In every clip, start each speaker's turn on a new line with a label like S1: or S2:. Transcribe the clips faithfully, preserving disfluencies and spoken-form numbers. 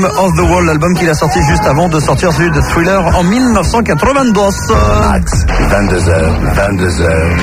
S1: Rhythm of the World, l'album qu'il a sorti juste avant de sortir celui de Thriller en dix-neuf cent quatre-vingt-douze.
S2: Max, vingt-deux heures, vingt-deux heures.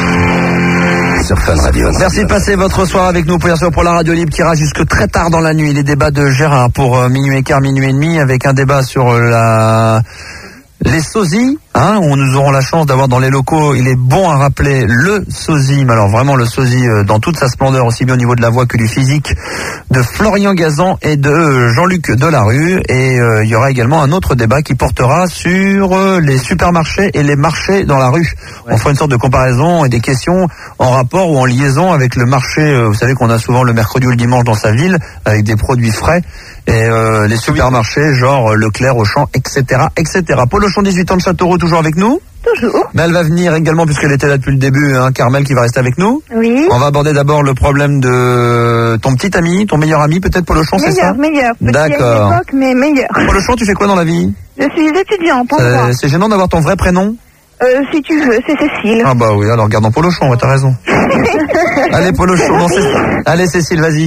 S2: Sur Fun Radio.
S1: Merci de passer votre soir avec nous, bien sûr, pour la radio libre qui ira jusque très tard dans la nuit. Les débats de Gérard pour euh, minuit et quart, minuit et demi, avec un débat sur euh, la... les sosies, hein, où nous aurons la chance d'avoir dans les locaux, il est bon à rappeler, le sosie, mais alors vraiment le sosie euh, dans toute sa splendeur, aussi bien au niveau de la voix que du physique, de Florian Gazan et de euh, Jean-Luc Delarue. Et euh, il y aura également un autre débat qui portera sur euh, les supermarchés et les marchés dans la rue. Ouais. On fera une sorte de comparaison et des questions en rapport ou en liaison avec le marché. Euh, vous savez qu'on a souvent le mercredi ou le dimanche dans sa ville, avec des produits frais. Et euh, les supermarchés, genre Leclerc, Auchan, et cetera, et cetera. Paul Auchan, dix-huit ans de Châteauroux, toujours avec nous?
S3: Toujours.
S1: Mais elle va venir également, puisqu'elle était là depuis le début, hein, Carmel qui va rester avec nous.
S3: Oui.
S1: On va aborder d'abord le problème de ton petit ami, ton meilleur ami, peut-être Paul Auchan, c'est ça?
S3: Meilleur, meilleur.
S1: D'accord.
S3: Époque, mais meilleur.
S1: Paul Auchan, tu fais quoi dans la vie?
S3: Je suis étudiante, en
S1: euh,
S3: droit.
S1: C'est gênant d'avoir ton vrai prénom?
S3: Euh, si tu veux, c'est Cécile.
S1: Ah bah oui, alors gardons Paul Auchan, ouais, t'as raison. Allez, Paul Auchan, non, c'est... Allez, Cécile, vas-y.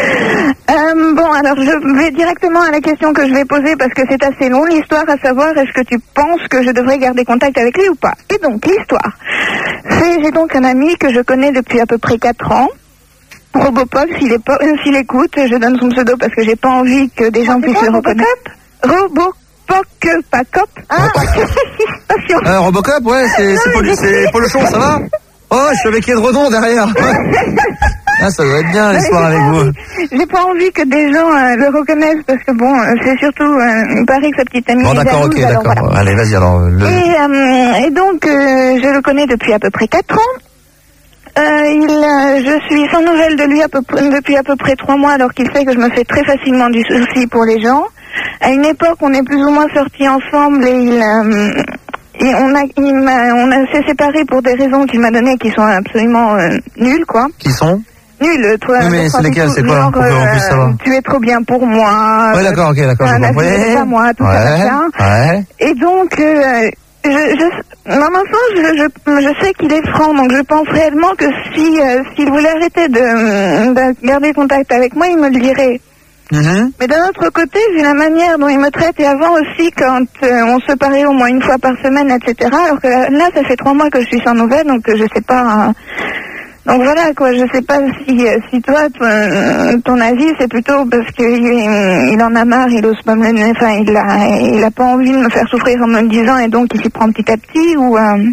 S3: Euh, bon, alors je vais directement à la question que je vais poser parce que c'est assez long, l'histoire, à savoir est-ce que tu penses que je devrais garder contact avec lui ou pas. Et donc, l'histoire. C'est, j'ai donc un ami que je connais depuis à peu près quatre ans. Robopop, s'il, est po- euh, s'il écoute, je donne son pseudo parce que j'ai pas envie que des gens puissent le reconnaître. Robopop, pas cop. Ah,
S1: euh, Robocop, ouais, c'est, c'est, Paul, c'est Paul Auchan, ça va? Oh, je suis avec Edredon derrière. Ah, ça doit être bien l'histoire avec vous.
S3: J'ai pas envie que des gens euh, le reconnaissent parce que bon, c'est surtout, euh, il paraît que sa petite amie
S1: bon,
S3: est
S1: d'accord,
S3: jalouse,
S1: ok,
S3: alors
S1: d'accord.
S3: voilà.
S1: Allez, vas-y alors. Le...
S3: Et, euh, et donc, euh, je le connais depuis à peu près quatre ans. Euh, il, euh, je suis sans nouvelles de lui à peu, depuis à peu près trois mois, alors qu'il sait que je me fais très facilement du souci pour les gens. À une époque, on est plus ou moins sortis ensemble et il... Euh, Et on a, il m'a, on a s'est séparés pour des raisons qu'il m'a données qui sont absolument euh, nulles, quoi.
S1: Qui sont?
S3: Nulles, toi.
S1: Oui, mais c'est lesquelles, c'est quoi?
S3: Genre,
S1: Pour qu'on puisse savoir.
S3: Tu es trop bien pour moi.
S1: Ouais, d'accord, ok, d'accord,
S3: je
S1: comprends.
S3: C'est pas moi, tout
S1: ouais,
S3: ça, machin.
S1: Ouais.
S3: Et donc, euh, je, je, dans mon sens, je, je, je sais qu'il est franc, donc je pense réellement que si, euh, s'il voulait arrêter de, de garder contact avec moi, il me le dirait.
S1: Mmh.
S3: Mais d'un autre côté, vu la manière dont il me traite, et avant aussi, quand euh, on se parlait au moins une fois par semaine, et cetera. Alors que là, ça fait trois mois que je suis sans nouvelles, donc euh, je sais pas... Hein. Donc voilà, quoi, je sais pas si, euh, si toi, ton, ton avis, c'est plutôt parce qu'il il en a marre, il ose pas me le... Enfin, il a, il a pas envie de me faire souffrir en me le disant, et donc il s'y prend petit à petit, ou... Euh...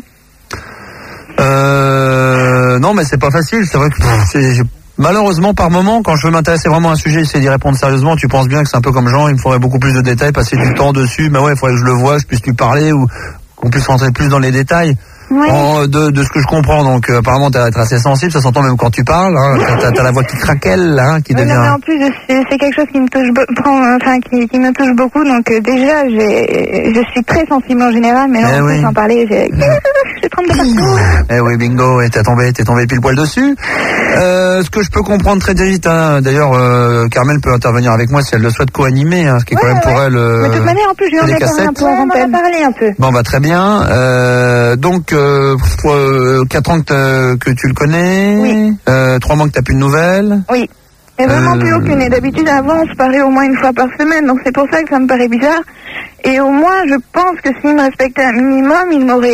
S1: Euh... Non, mais c'est pas facile, c'est vrai que... C'est... Malheureusement, par moment, quand je veux m'intéresser vraiment à un sujet, essayer d'y répondre sérieusement, tu penses bien que c'est un peu comme Jean, il me faudrait beaucoup plus de détails, passer du temps dessus, mais ouais, il faudrait que je le voie, je puisse lui parler ou qu'on puisse rentrer plus dans les détails.
S3: Oui.
S1: En, de, de ce que je comprends, donc euh, apparemment t'as l'air assez sensible, ça s'entend même quand tu parles, hein, t'as, t'as la voix qui craquelle, hein, qui
S3: oui,
S1: devient...
S3: Non, mais en plus, c'est, c'est quelque chose qui me touche, be- enfin, qui, qui me touche beaucoup, donc euh, déjà, j'ai, je suis très sensible en général, mais là,
S1: eh
S3: en
S1: oui.
S3: plus, en parler, j'ai... je tremble de partout.
S1: Eh oui, bingo, et t'es tombé, t'es tombé pile poil dessus. Euh, ce que je peux comprendre très vite, hein, d'ailleurs, euh, Carmel peut intervenir avec moi si elle le souhaite co-animer, hein, ce qui est
S3: ouais,
S1: quand même
S3: ouais.
S1: pour elle... Euh,
S3: mais de toute manière, en plus, je lui en ai parlé un peu. Ouais, on en a parlé un peu.
S1: Bon, bah très bien. Euh, donc, euh, euh, quatre ans que, que tu le connais,
S3: oui.
S1: euh, trois mois que t'as plus de nouvelles.
S3: Oui. Mais vraiment
S1: euh...
S3: plus aucune. Et d'habitude, avant, on se parlait au moins une fois par semaine, donc c'est pour ça que ça me paraît bizarre. Et au moins, je pense que s'il me respectait un minimum, il m'aurait